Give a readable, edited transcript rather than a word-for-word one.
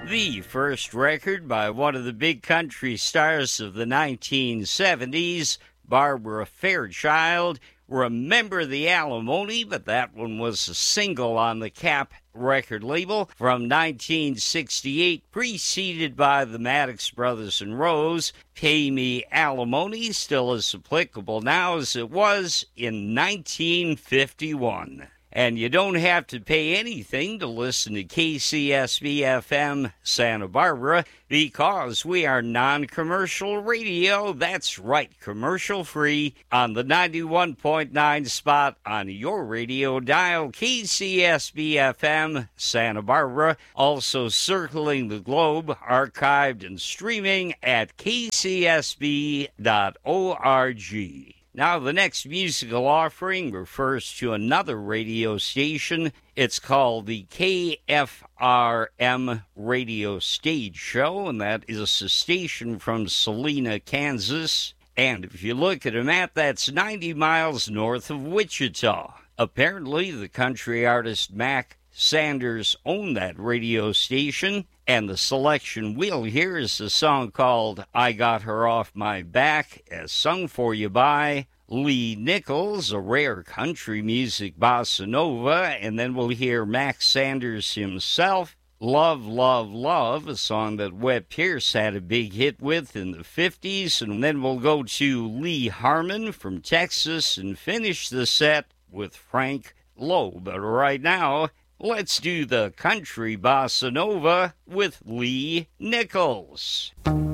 The first record by one of the big country stars of the 1970s, Barbara Fairchild. Remember the Alimony, but that one was a single on the Cap record label from 1968, preceded by the Maddox Brothers and Rose. Pay Me Alimony, still as applicable now as it was in 1951. And you don't have to pay anything to listen to KCSB-FM Santa Barbara because we are non-commercial radio. That's right, commercial-free on the 91.9 spot on your radio dial, KCSB-FM Santa Barbara. Also circling the globe, archived and streaming at kcsb.org. Now, the next musical offering refers to another radio station. It's called the KFRM Radio Stage Show, and that is a station from Salina, Kansas. And if you look at a map, that's 90 miles north of Wichita. Apparently, the country artist Mac Sanders owned that radio station, and the selection we'll hear is a song called I Got Her Off My Back, as sung for you by Lee Nichols, a rare country music bossa nova, and then we'll hear Mac Sanders himself, Love, Love, Love, a song that Webb Pierce had a big hit with in the 50s, and then we'll go to Lee Harmon from Texas and finish the set with Frank Lowe. But right now, let's do the country bossa nova with Lee Nichols.